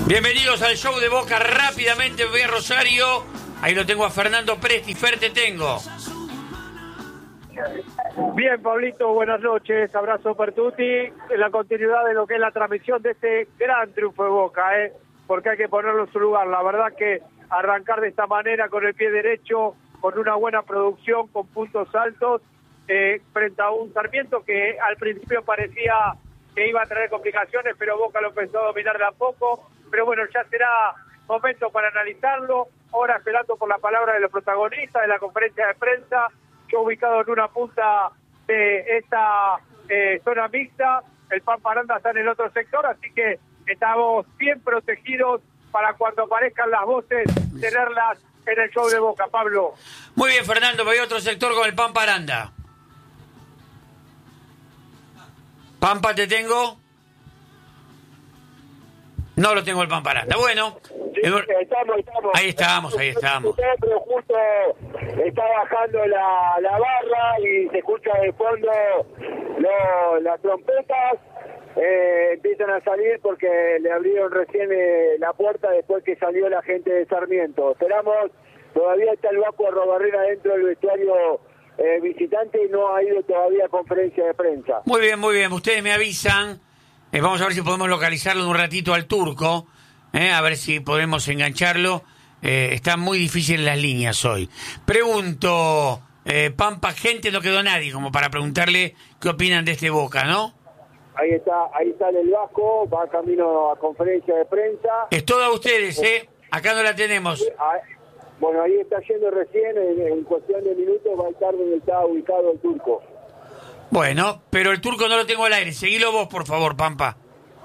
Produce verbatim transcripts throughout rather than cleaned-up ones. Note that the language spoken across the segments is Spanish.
Bienvenidos al show de Boca. Rápidamente voy a Rosario. Ahí lo tengo a Fernando Presti. Fer, te tengo. Bien, Pablito, buenas noches. Abrazo per tutti. En la continuidad de lo que es la transmisión de este gran triunfo de Boca, ¿eh? Porque hay que ponerlo en su lugar. La verdad que arrancar de esta manera con el pie derecho, con una buena producción, con puntos altos, eh, frente a un Sarmiento que al principio parecía que iba a traer complicaciones, pero Boca lo empezó a dominar de a poco. Pero bueno, ya será momento para analizarlo. Ahora esperando por la palabra de los protagonistas de la conferencia de prensa. Yo ubicado en una punta de esta eh, zona mixta, el Pampa Aranda está en el otro sector, así que estamos bien protegidos para cuando aparezcan las voces, tenerlas en el show de Boca, Pablo. Muy bien, Fernando, voy a otro sector con el Pampa Aranda. Pampa, ¿te tengo? No lo tengo el Pampa Aranda. Bueno. Sí, estamos, estamos. Ahí estamos, ahí estamos. Pero justo está bajando la, la barra y se escucha de fondo lo, las trompetas. Eh, empiezan a salir porque le abrieron recién eh, la puerta después que salió la gente de Sarmiento. Esperamos, todavía está el Vasco Arrobarrena dentro del vestuario eh, visitante y no ha ido todavía a conferencia de prensa. Muy bien, muy bien. Ustedes me avisan. Eh, vamos a ver si podemos localizarlo en un ratito al Turco. Eh, a ver si podemos engancharlo. Eh, están muy difíciles las líneas hoy. Pregunto, eh, Pampa, gente, no quedó nadie como para preguntarle qué opinan de este Boca, ¿no? Ahí está, ahí sale el Vasco, va camino a conferencia de prensa. Es todo a ustedes, ¿eh? Acá no la tenemos. Bueno, ahí está yendo recién, en, en cuestión de minutos va a estar donde está ubicado el Turco. Bueno, pero el Turco no lo tengo al aire. Seguilo vos, por favor, Pampa.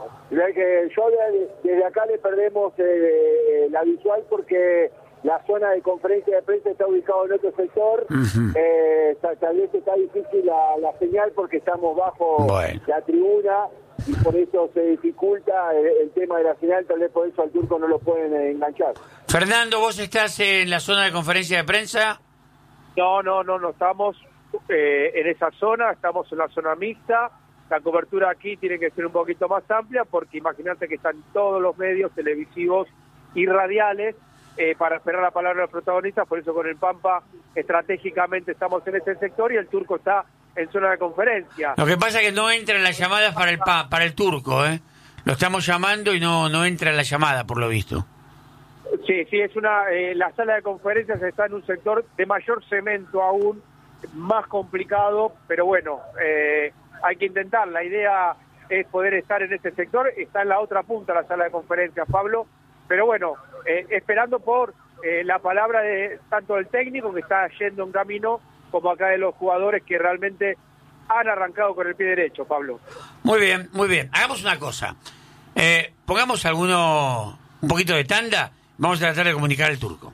Que yo desde acá le perdemos eh, la visual porque la zona de conferencia de prensa está ubicada en otro sector. Uh-huh. eh, tal vez está difícil la, la señal porque estamos bajo bueno. la tribuna y por eso se dificulta el, el tema de la señal, tal vez por eso al Turco no lo pueden eh, enganchar. Fernando, ¿vos estás en la zona de conferencia de prensa? No, no, no, no estamos eh, en esa zona, estamos en la zona mixta. La cobertura aquí tiene que ser un poquito más amplia porque imagínate que están todos los medios televisivos y radiales eh, para esperar la palabra de los protagonistas, por eso con el Pampa estratégicamente estamos en ese sector y el Turco está en zona de conferencia. Lo que pasa es que no entran las llamadas para el pa, para el Turco, ¿eh? Lo estamos llamando y no no entra la llamada, por lo visto. Sí, sí, es una eh, la sala de conferencias está en un sector de mayor cemento aún, más complicado, pero bueno, eh, hay que intentar. La idea es poder estar en este sector. Está en la otra punta la sala de conferencias, Pablo. Pero bueno, eh, esperando por eh, la palabra de tanto del técnico que está yendo en camino, como acá de los jugadores que realmente han arrancado con el pie derecho, Pablo. Muy bien, muy bien. Hagamos una cosa. Eh, pongamos alguno, un poquito de tanda. Vamos a tratar de comunicar al Turco.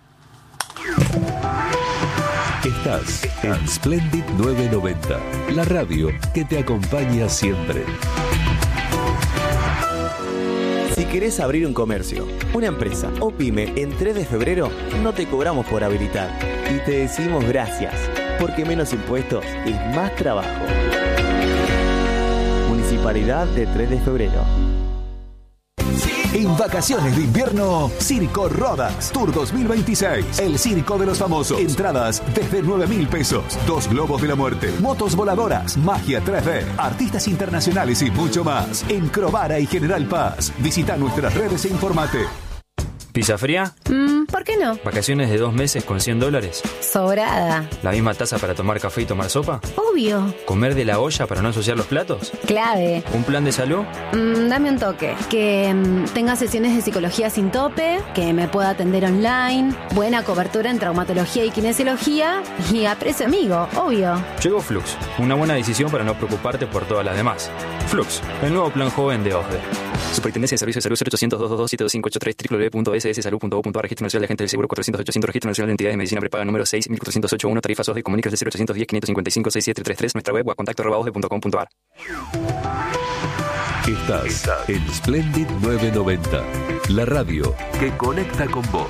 Estás en Splendid novecientos noventa, la radio que te acompaña siempre. Si querés abrir un comercio, una empresa o pyme en tres de febrero, no te cobramos por habilitar. Y te decimos gracias, porque menos impuestos es más trabajo. Municipalidad de tres de febrero. En vacaciones de invierno, Circo Rodas Tour dos mil veintiséis. El circo de los famosos. Entradas desde nueve mil pesos. Dos globos de la muerte. Motos voladoras. Magia tres D. Artistas internacionales y mucho más. En Crovara y General Paz. Visita nuestras redes e informate. ¿Pizza fría? Mm, ¿por qué no? ¿Vacaciones de dos meses con cien dólares? Sobrada. ¿La misma taza para tomar café y tomar sopa? Obvio. ¿Comer de la olla para no ensuciar los platos? Clave. ¿Un plan de salud? Mm, dame un toque. Que mm, tenga sesiones de psicología sin tope, que me pueda atender online, buena cobertura en traumatología y kinesiología y a precio amigo, obvio. Llegó Flux, una buena decisión para no preocuparte por todas las demás. Flux, el nuevo plan joven de OSDE. Superintendencia de Servicios de Salud cero ochocientos, doscientos veintidós, siete dos cinco ocho tres, doble u doble u doble u punto s s salud punto gov punto a r, Registro Nacional de Agentes del Seguro cuatrocientos ochocientos, Registro Nacional de Entidades de Medicina Prepaga número seis mil cuatrocientos ochenta y uno, tarifas OSDE, comuníquese de cero ochocientos diez, quinientos cincuenta y cinco, sesenta y siete treinta y tres, nuestra web o a contacto arroba osde punto com punto a r. Estás en Splendid novecientos noventa, la radio que conecta con vos.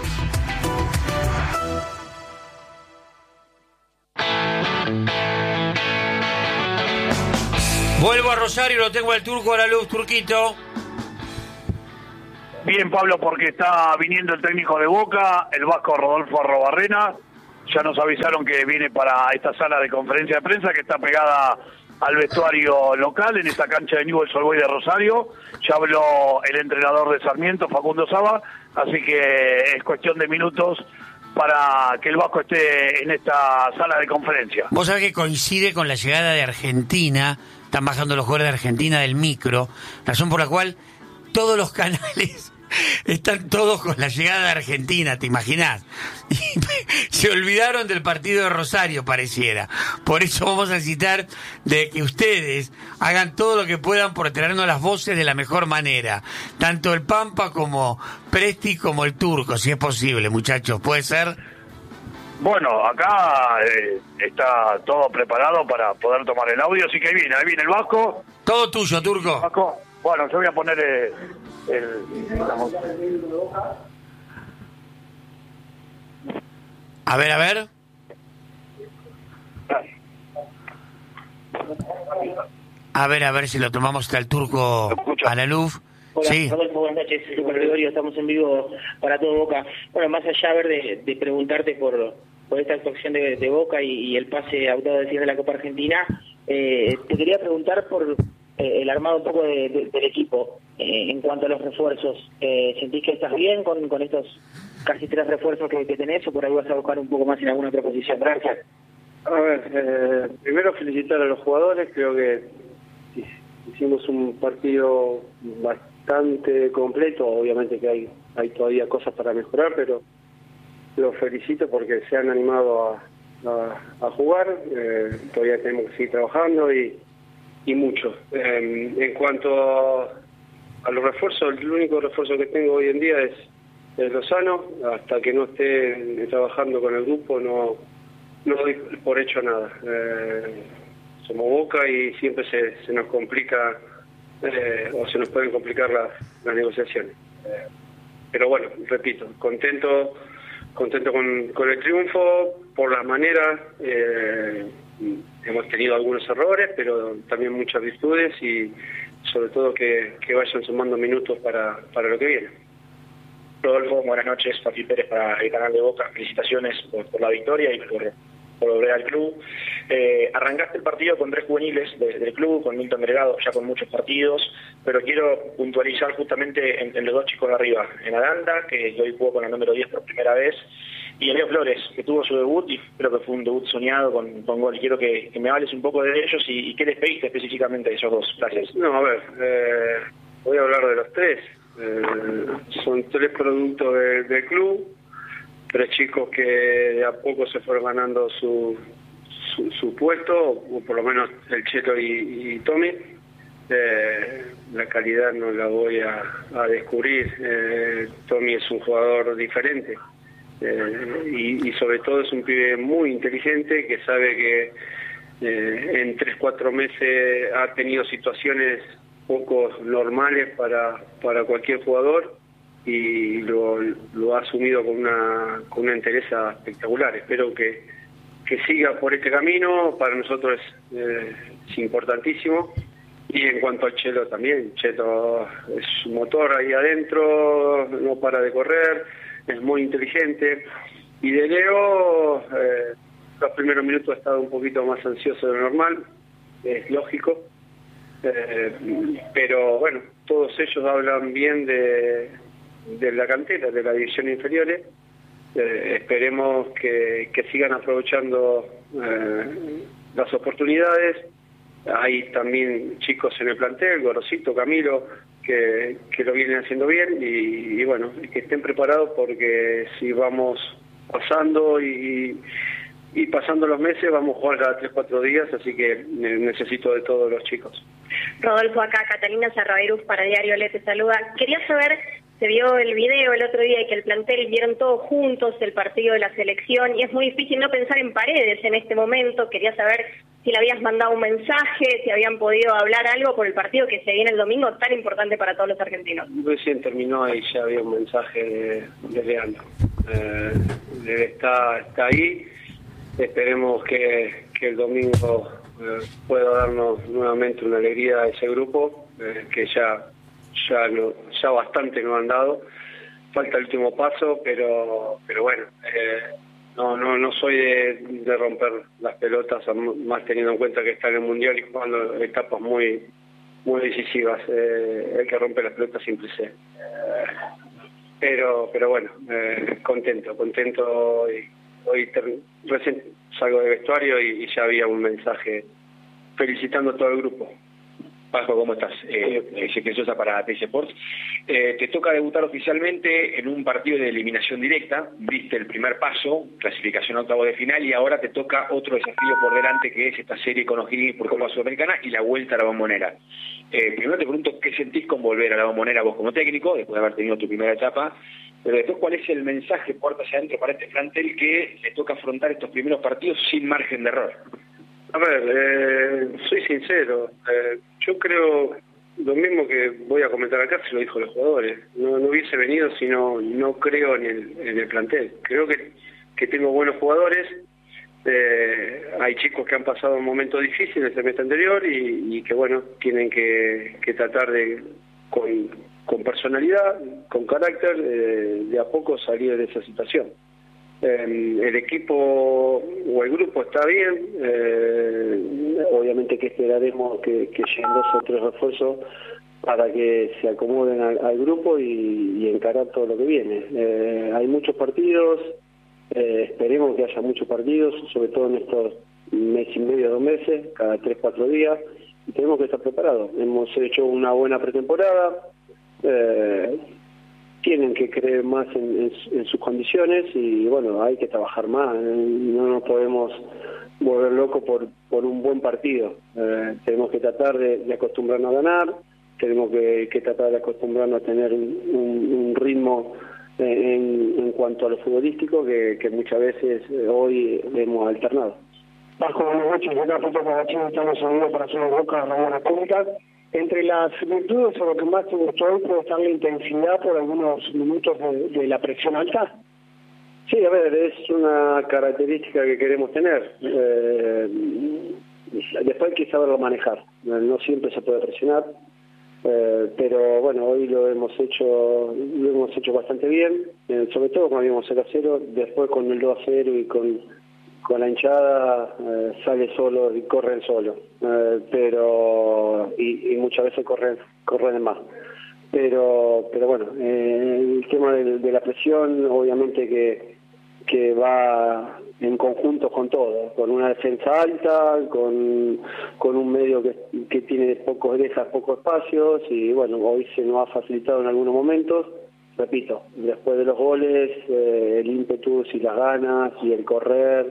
Vuelvo a Rosario, lo tengo al Turco a la luz, Turquito. Bien, Pablo, porque está viniendo el técnico de Boca, el vasco Rodolfo Arrobarrena. Ya nos avisaron que viene para esta sala de conferencia de prensa que está pegada al vestuario local en esta cancha de Newell's Old Boys de Rosario. Ya habló el entrenador de Sarmiento, Facundo Saba, así que es cuestión de minutos para que el vasco esté en esta sala de conferencia. Vos sabés que coincide con la llegada de Argentina, están bajando los jugadores de Argentina del micro, razón por la cual todos los canales están todos con la llegada de Argentina, ¿te imaginás? Y se olvidaron del partido de Rosario, pareciera. Por eso vamos a necesitar de que ustedes hagan todo lo que puedan por traernos las voces de la mejor manera. Tanto el Pampa como Presti como el Turco, si es posible, muchachos. ¿Puede ser? Bueno, acá eh, está todo preparado para poder tomar el audio, así que ahí viene, ahí viene el vasco. Todo tuyo, Turco. Vasco. Bueno, yo voy a poner eh, el... digamos. A ver, a ver. A ver, a ver si lo tomamos hasta el Turco a la luz. Hola, sí. Rodolfo, buenas noches. Lucas Gregorio, estamos en vivo para todo Boca. Bueno, más allá ver de, de preguntarte por, por esta actuación de, de Boca y, y el pase autado de de la Copa Argentina, eh, te quería preguntar por eh, el armado un poco de, de, del equipo eh, en cuanto a los refuerzos. Eh, ¿Sentís que estás bien con, con estos casi tres refuerzos que, que tenés o por ahí vas a buscar un poco más en alguna otra posición? Gracias. A ver, eh, primero felicitar a los jugadores, creo que hicimos un partido bastante completo, obviamente que hay hay todavía cosas para mejorar, pero los felicito porque se han animado a, a, a jugar, eh, todavía tenemos que seguir trabajando y, y mucho. Eh, en cuanto a, a los refuerzos, el único refuerzo que tengo hoy en día es, es Lozano. Hasta que no esté eh, trabajando con el grupo no, no doy por hecho nada. Eh, somos Boca y siempre se, se nos complica eh, o se nos pueden complicar las, las negociaciones. Eh, pero bueno, repito, contento contento con, con el triunfo, por la manera, eh, hemos tenido algunos errores, pero también muchas virtudes y sobre todo que, que vayan sumando minutos para, para lo que viene. Rodolfo, buenas noches, Fafi Pérez para el canal de Boca, felicitaciones por, por la victoria y por, por volver al club. Eh, arrancaste el partido con tres juveniles de, del club, con Milton Delgado, ya con muchos partidos, pero quiero puntualizar justamente en, en los dos chicos de arriba, en Aranda, que hoy jugó con el número diez por primera vez, y en Leo Flores, que tuvo su debut y creo que fue un debut soñado con, con gol. Quiero que, que me hables un poco de ellos y, y qué les pediste específicamente de esos dos. Gracias. No, a ver, eh, voy a hablar de los tres. Eh, son tres productos de, del club, tres chicos que de a poco se fueron ganando su, su, su puesto, o por lo menos el Cheto y, y Tommy. Eh, la calidad no la voy a, a descubrir. Eh, Tommy es un jugador diferente. Eh, y, y sobre todo es un pibe muy inteligente que sabe que eh, en tres, cuatro meses ha tenido situaciones poco normales para, para cualquier jugador y lo, lo ha asumido con una, con una entereza espectacular. Espero que, que siga por este camino, para nosotros es, eh, es importantísimo. Y en cuanto al Chelo también, Cheto es un motor ahí adentro, no para de correr, es muy inteligente. Y de Leo, eh, los primeros minutos ha estado un poquito más ansioso de lo normal, es lógico. Eh, pero bueno, todos ellos hablan bien de, de la cantera, de las divisiones inferiores. Eh, esperemos que, que sigan aprovechando eh, las oportunidades. Hay también chicos en el plantel, Gorosito, Camilo, que, que lo vienen haciendo bien y, y bueno, que estén preparados porque si vamos pasando y, y pasando los meses vamos a jugar cada tres, cuatro días, así que necesito de todos los chicos. Rodolfo, acá Catalina Sarraberus para Diario Le te saluda. Quería saber, se vio el video el otro día y que el plantel vieron todos juntos el partido de la selección y es muy difícil no pensar en Paredes en este momento. Quería saber si le habías mandado un mensaje, si habían podido hablar algo por el partido que se viene el domingo tan importante para todos los argentinos. Recién terminó y ya había un mensaje de, de Leandro. Eh, él está, está ahí, esperemos que, que el domingo eh, pueda darnos nuevamente una alegría a ese grupo, eh, que ya ya no, ya bastante nos han dado, falta el último paso, pero pero bueno, eh, no no no soy de, de romper las pelotas, más teniendo en cuenta que está en el Mundial y jugando etapas muy muy decisivas. Eh, el que rompe las pelotas siempre sé. Eh, pero pero bueno, eh, contento, contento hoy, hoy ter, recién salgo de vestuario y, y ya había un mensaje felicitando a todo el grupo. Vasco, ¿cómo estás? Eh, Ezequiel Sosa para T C Sports. Eh, te toca debutar oficialmente en un partido de eliminación directa. Viste el primer paso, clasificación a octavos de final, y ahora te toca otro desafío por delante, que es esta serie con O'Higgins por Copa Sudamericana y la vuelta a la Bombonera. Eh, primero te pregunto qué sentís con volver a la Bombonera vos como técnico, después de haber tenido tu primera etapa, pero después cuál es el mensaje puertas adentro para este plantel que le toca afrontar estos primeros partidos sin margen de error. A ver, eh, soy sincero, eh, yo creo lo mismo que voy a comentar acá, se lo dijo los jugadores, no, no hubiese venido si no, no creo en el, en el plantel, creo que, que tengo buenos jugadores, eh, hay chicos que han pasado un momento difícil el semestre anterior y, y que bueno, tienen que, que tratar de, con, con personalidad, con carácter, eh, de a poco salir de esa situación. Eh, el equipo o el grupo está bien, eh, obviamente que esperaremos que, que lleguen dos o tres refuerzos para que se acomoden al, al grupo y, y encarar todo lo que viene. Eh, hay muchos partidos, eh, esperemos que haya muchos partidos, sobre todo en estos mes y medio, dos meses, cada tres, cuatro días, y tenemos que estar preparados. Hemos hecho una buena pretemporada, eh, tienen que creer más en, en, en sus condiciones y bueno, hay que trabajar más, no nos podemos volver locos por, por un buen partido, eh, tenemos que tratar de, de acostumbrarnos a ganar, tenemos que, que tratar de acostumbrarnos a tener un, un, un ritmo en, en cuanto a lo futbolístico que, que muchas veces eh, hoy hemos alternado. Vasco, buenas noches, acá Foto Pagachín, estamos en para hacer una boca a la buena pública. Entre las virtudes o lo que más te gustó hoy puede estar la intensidad por algunos minutos de, de la presión alta. Sí, a ver, es una característica que queremos tener. Eh, después hay que saberlo manejar. No siempre se puede presionar, eh, pero bueno, hoy lo hemos hecho lo hemos hecho bastante bien, eh, sobre todo cuando íbamos cero a cero, después con el dos a cero y con... con la hinchada eh, sale solo y corren solo, eh, pero y, y muchas veces corren corren más. Pero pero bueno, eh, el tema de, de la presión, obviamente que que va en conjunto con todo, con una defensa alta, con con un medio que, que tiene pocos dejas, pocos espacios y bueno, hoy se nos ha facilitado en algunos momentos. Repito, después de los goles, eh, el ímpetu y las ganas y el correr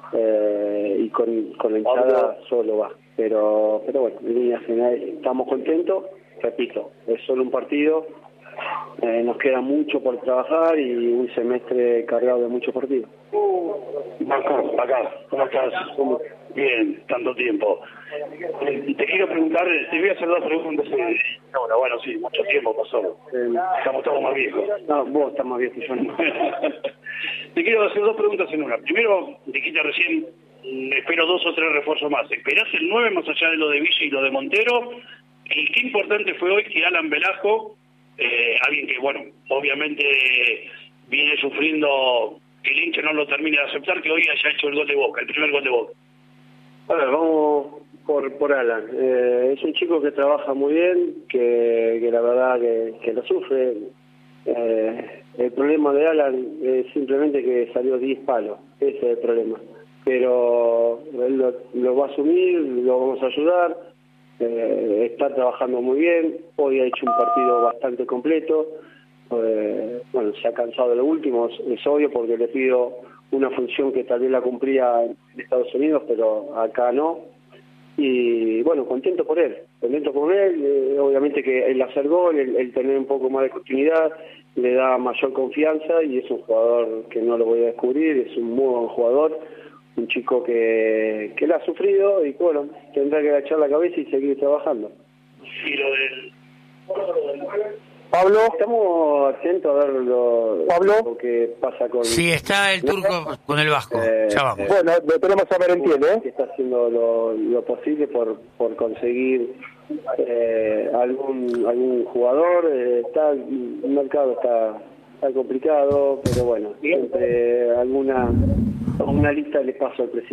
eh, y con, con la hinchada solo va. Pero pero bueno, en líneas generales estamos contentos. Repito, es solo un partido, eh, nos queda mucho por trabajar y un semestre cargado de muchos partidos. Marco, acá, ¿cómo estás? ¿Cómo? Bien, tanto tiempo. Eh, te quiero preguntar, te voy a hacer dos preguntas. Eh, no, no, bueno, sí, mucho tiempo pasó. Eh, estamos todos más viejos. No, vos estás más viejo que yo. No. Te quiero hacer dos preguntas en una. Primero, dijiste recién, espero dos o tres refuerzos más. ¿Esperás el nueve más allá de lo de Villa y lo de Montero? Y qué importante fue hoy que Alan Velasco, eh, alguien que, bueno, obviamente viene sufriendo, que el hincha no lo termine de aceptar, que hoy haya hecho el gol de Boca, el primer gol de Boca. A ver, vamos por por Alan. Eh, es un chico que trabaja muy bien, que, que la verdad que, que lo sufre. Eh, el problema de Alan es simplemente que salió diez palos, ese es el problema. Pero él lo, lo va a asumir, lo vamos a ayudar, eh, está trabajando muy bien, hoy ha hecho un partido bastante completo, eh, bueno, se ha cansado de lo último, es obvio porque le pido una función que tal vez la cumplía en Estados Unidos, pero acá no. Y bueno, contento por él, contento por él, eh, obviamente que el hacer gol, el, el tener un poco más de continuidad, le da mayor confianza y es un jugador que no lo voy a descubrir, es un muy buen jugador, un chico que, que la ha sufrido y bueno, tendrá que agachar la cabeza y seguir trabajando. Y lo del... Pablo, estamos atentos a ver lo, lo que pasa con... Sí, está el turco con el vasco, eh, ya vamos. Bueno, esperemos saber en pie, ¿eh? Que está haciendo lo, lo posible por, por conseguir eh, algún algún jugador. Eh, está el mercado está, está complicado, pero bueno, siempre alguna, alguna lista le paso al presidente.